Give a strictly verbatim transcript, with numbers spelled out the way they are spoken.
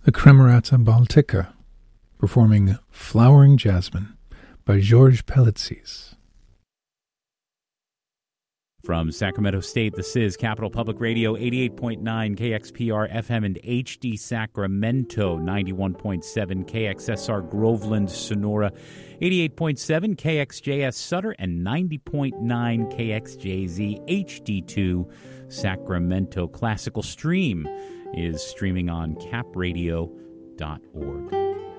the Kremerata Baltica, performing Flowering Jasmine by Georges Pelitzis. From Sacramento State, this is Capital Public Radio, eighty-eight point nine K X P R F M and H D Sacramento, ninety-one point seven K X S R Groveland, Sonora, eighty-eight point seven K X J S Sutter, and ninety point nine K X J Z H D two Sacramento. Classical Stream is streaming on cap radio dot org.